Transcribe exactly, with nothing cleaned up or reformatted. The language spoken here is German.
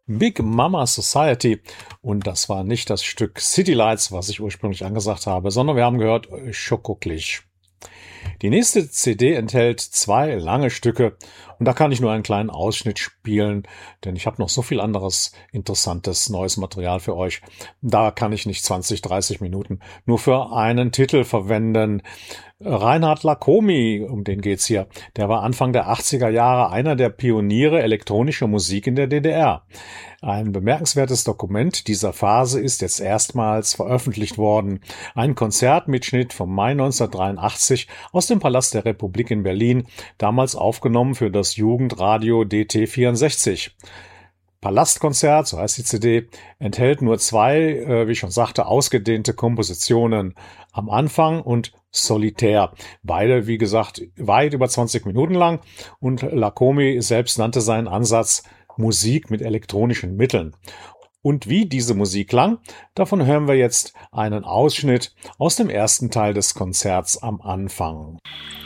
Big Mama Society. Und das war nicht das Stück City Lights, was ich ursprünglich angesagt habe, sondern wir haben gehört Schokoklich. Die nächste C D enthält zwei lange Stücke und da kann ich nur einen kleinen Ausschnitt spielen, denn ich habe noch so viel anderes interessantes neues Material für euch. Da kann ich nicht zwanzig, dreißig Minuten nur für einen Titel verwenden. Reinhard Lacomi, um den geht's hier, der war Anfang der achtziger Jahre einer der Pioniere elektronischer Musik in der D D R. Ein bemerkenswertes Dokument dieser Phase ist jetzt erstmals veröffentlicht worden. Ein Konzertmitschnitt vom Mai neunzehnhundertdreiundachtzig aus dem Palast der Republik in Berlin, damals aufgenommen für das Jugendradio D T vierundsechzig. Palastkonzert, so heißt die C D, enthält nur zwei, äh, wie ich schon sagte, ausgedehnte Kompositionen am Anfang und Solitär. Beide, wie gesagt, weit über zwanzig Minuten lang und Lacomi selbst nannte seinen Ansatz Musik mit elektronischen Mitteln. Und wie diese Musik klang, davon hören wir jetzt einen Ausschnitt aus dem ersten Teil des Konzerts am Anfang.